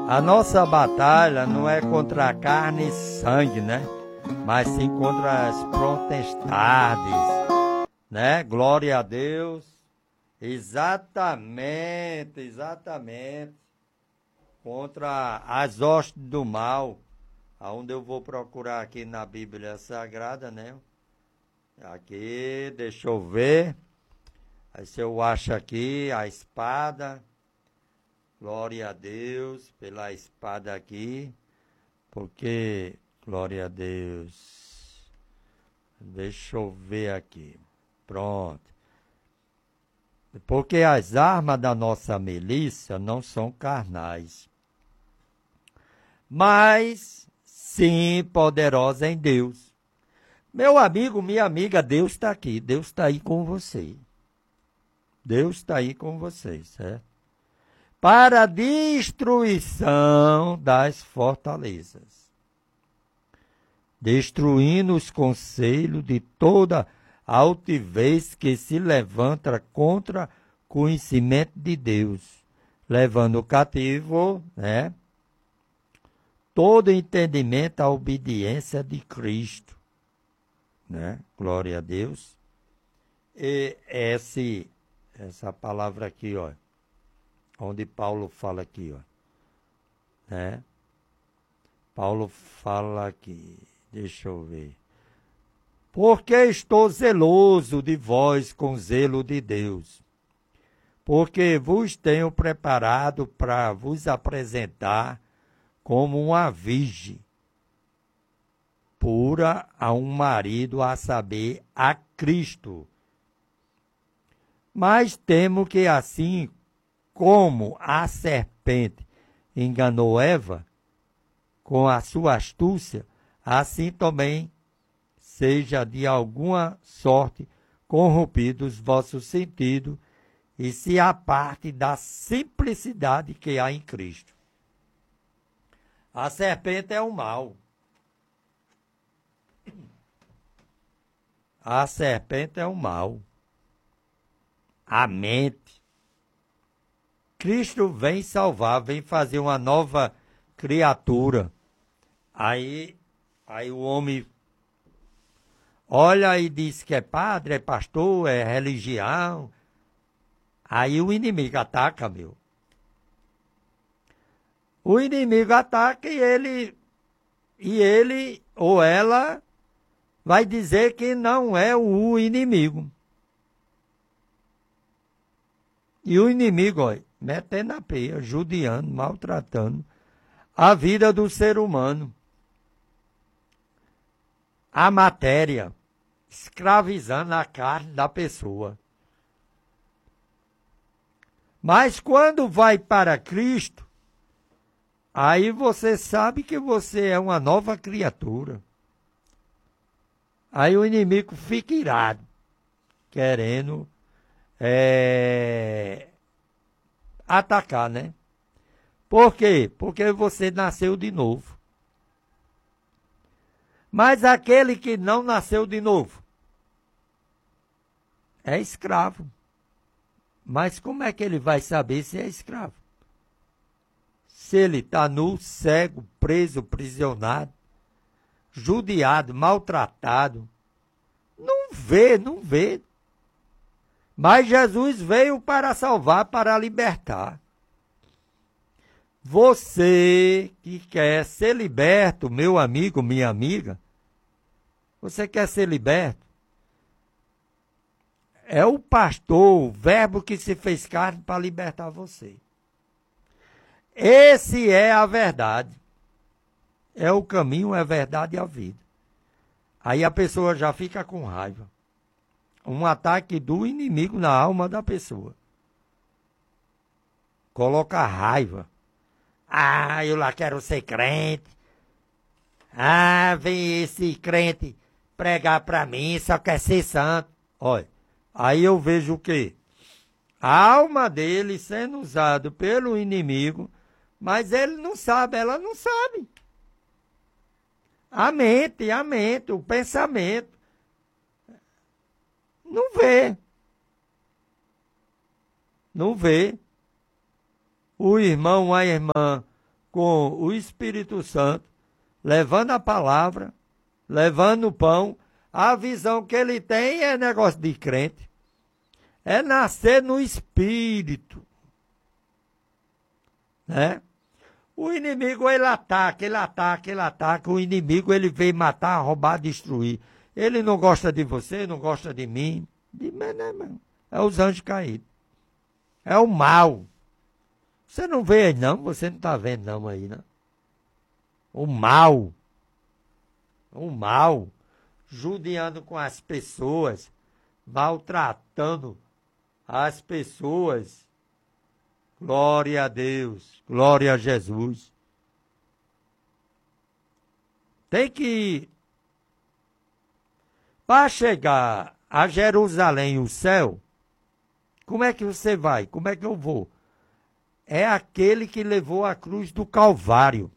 A nossa batalha não é contra a carne e sangue, né? Mas sim contra as potestades, né? Glória a Deus. Exatamente. Contra as hostes do mal. Aonde eu vou procurar aqui na Bíblia Sagrada, né? Aqui, deixa eu ver. Aí se eu acho aqui a espada. Glória a Deus pela espada aqui. Porque, glória a Deus. Deixa eu ver aqui. Pronto. Porque as armas da nossa milícia não são carnais, mas sim poderosa em Deus. Meu amigo, minha amiga, Deus está aqui. Deus está aí com você. Deus está aí com vocês, certo? Para a destruição das fortalezas, destruindo os conselhos de toda altivez que se levanta contra o conhecimento de Deus, levando cativo, né, todo entendimento à obediência de Cristo, né? Glória a Deus. E essa palavra aqui, ó, onde Paulo fala aqui, ó, né? Paulo fala aqui, deixa eu ver. Porque estou zeloso de vós com zelo de Deus, porque vos tenho preparado para vos apresentar como uma virgem pura a um marido, a saber, a Cristo. Mas temo que assim como a serpente enganou Eva com a sua astúcia, assim também seja de alguma sorte corrompidos vossos sentidos e se aparte da simplicidade que há em Cristo. A serpente é o mal. A serpente é o mal. A mente. Cristo vem salvar, vem fazer uma nova criatura. Aí o homem olha e diz que é padre, é pastor, é religião. Aí o inimigo ataca, meu. O inimigo ataca e ele ou ela vai dizer que não é o inimigo. E o inimigo, olha, metendo a peia, judiando, maltratando a vida do ser humano. A matéria, escravizando a carne da pessoa. Mas quando vai para Cristo, aí você sabe que você é uma nova criatura. Aí o inimigo fica irado, querendo atacar, né? Por quê? Porque você nasceu de novo. Mas aquele que não nasceu de novo é escravo. Mas como é que ele vai saber se é escravo? Se ele está nu, cego, preso, prisionado, judiado, maltratado. Não vê. Mas Jesus veio para salvar, para libertar. Você que quer ser liberto, meu amigo, minha amiga, você quer ser liberto? É o pastor, o verbo que se fez carne para libertar você. Esse é a verdade. É o caminho, é a verdade e a vida. Aí a pessoa já fica com raiva. Um ataque do inimigo na alma da pessoa. Coloca raiva. Ah, eu lá quero ser crente. Ah, vem esse crente pregar para mim, só quer ser santo. Olha, aí eu vejo o quê? A alma dele sendo usada pelo inimigo, mas ele não sabe, ela não sabe. A mente, o pensamento. Não vê. Não vê. O irmão, a irmã, com o Espírito Santo, levando a palavra, levando o pão. A visão que ele tem é negócio de crente. É nascer no Espírito. Né? O inimigo, ele ataca. O inimigo, ele vem matar, roubar, destruir. Ele não gosta de você, não gosta de mim. É os anjos caídos. É o mal. Você não vê aí não? Você não está vendo não aí, né? O mal. O mal. Judiando com as pessoas. Maltratando as pessoas. Glória a Deus. Glória a Jesus. Tem que... Para chegar a Jerusalém, o céu, como é que você vai? Como é que eu vou? É aquele que levou a cruz do Calvário.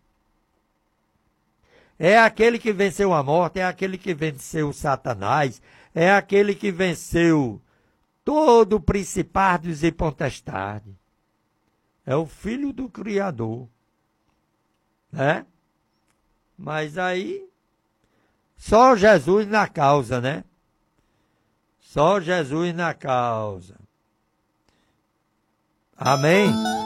É aquele que venceu a morte, é aquele que venceu Satanás, é aquele que venceu todo principados e potestades. É o Filho do Criador. Né? Mas aí, só Jesus na causa, né? Só Jesus na causa. Amém?